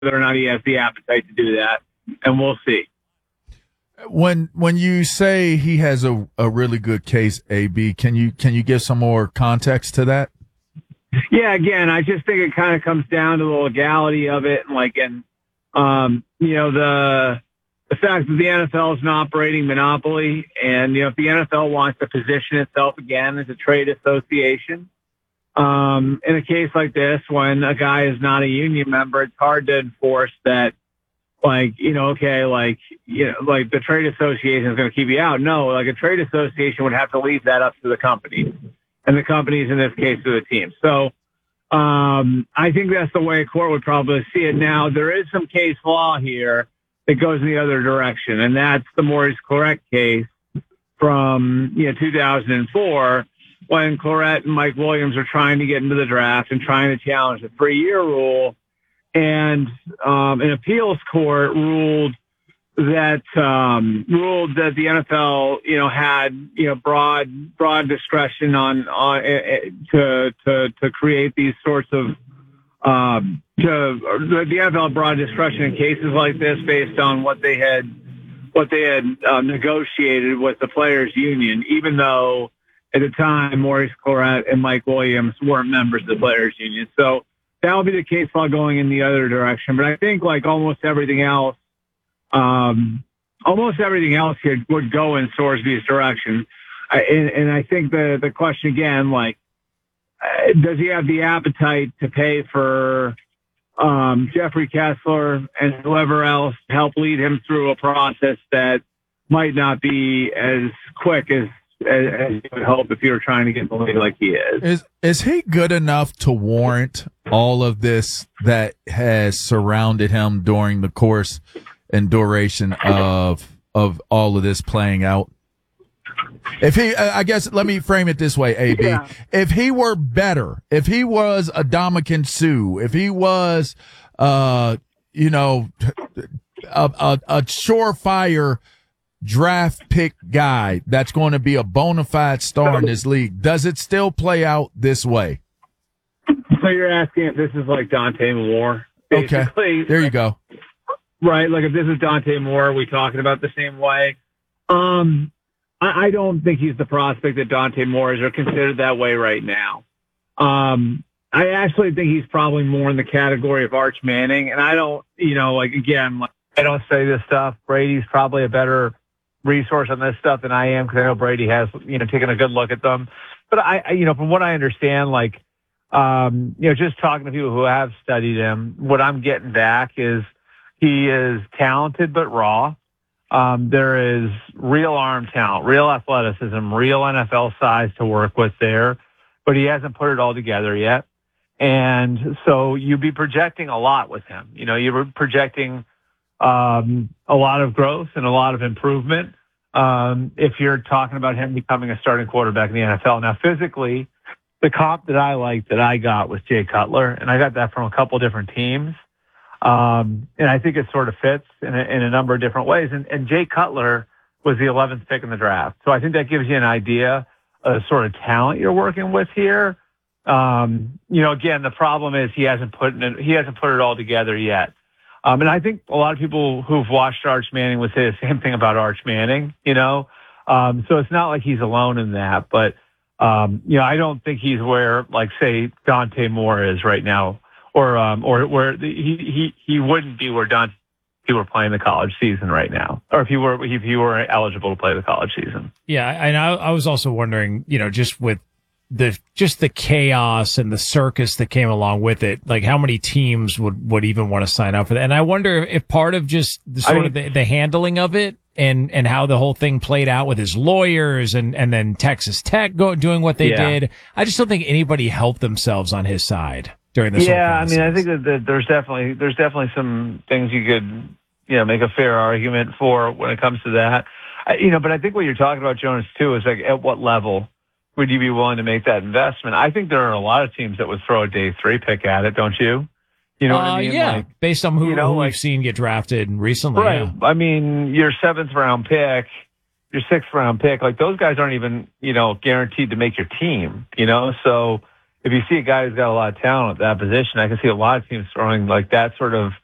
whether or not he has the appetite to do that, and we'll see. When you say he has a really good case, AB, can you give some more context to that? Yeah, again, I just think it kind of comes down to the legality of it, and the fact that the NFL is an operating monopoly, and if the NFL wants to position itself again as a trade association, in a case like this, when a guy is not a union member, it's hard to enforce that. The trade association is going to keep you out. No, a trade association would have to leave that up to the company, and the companies in this case to the team. So I think that's the way a court would probably see it. Now, there is some case law here that goes in the other direction, and that's the Maurice Clarett case from 2004, when Clarett and Mike Williams were trying to get into the draft and trying to challenge the 3-year rule. And an appeals court ruled that the NFL, had broad discretion to create these sorts of the NFL had broad discretion in cases like this based on what they had negotiated with the players' union, even though at the time Maurice Clarett and Mike Williams weren't members of the players' union. So that would be the case law going in the other direction. But I think almost everything else here would go in Sorsby's direction. And I think the question again, does he have the appetite to pay for Jeffrey Kessler and whoever else to help lead him through a process that might not be as quick as you would hope if you were trying to get the league like he is. Is he good enough to warrant all of this that has surrounded him during the course and duration of all of this playing out? If he, I guess, let me frame it this way, AB. Yeah. If he were better, if he was a Ndamukong Suh, if he was, a surefire draft pick guy that's going to be a bona fide star in this league, does it still play out this way? So you're asking if this is like Dante Moore? Okay, there you go. Right, if this is Dante Moore, are we talking about the same way? I don't think he's the prospect that Dante Moore is, or considered that way right now. I actually think he's probably more in the category of Arch Manning, and I don't, I don't say this stuff. Brady's probably a better resource on this stuff than I am, because I know Brady has, taken a good look at them. But from what I understand, just talking to people who have studied him, what I'm getting back is he is talented but raw. There is real arm talent, real athleticism, real NFL size to work with there, but he hasn't put it all together yet. And so you'd be projecting a lot with him. You were projecting a lot of growth and a lot of improvement if you're talking about him becoming a starting quarterback in the NFL. Now, physically, the comp that I liked that I got was Jay Cutler, and I got that from a couple different teams. And I think it sort of fits in a number of different ways. And Jay Cutler was the 11th pick in the draft. So I think that gives you an idea of the sort of talent you're working with here. Again, the problem is he hasn't put it all together yet. And I think a lot of people who've watched Arch Manning would say the same thing about Arch Manning, So it's not like he's alone in that. But, I don't think he's where, say, Dante Moore is right now. Or where he wouldn't be where Dante, if he were playing the college season right now, or if he were eligible to play the college season. Yeah, and I was also wondering, just with the chaos and the circus that came along with it, how many teams would even want to sign up for that? And I wonder if part of just the handling of it and how the whole thing played out with his lawyers and then Texas Tech doing what they did. I just don't think anybody helped themselves on his side during this. Yeah, I think that there's definitely some things you could, make a fair argument for when it comes to that. But I think what you're talking about, Jonas, too, is at what level would you be willing to make that investment? I think there are a lot of teams that would throw a day 3 pick at it, don't you? You know what I mean? Yeah, based on who we've seen get drafted recently. Right. Yeah. I mean, your 7th round pick, your 6th round pick, those guys aren't even, guaranteed to make your team, So if you see a guy who's got a lot of talent at that position, I can see a lot of teams throwing that sort of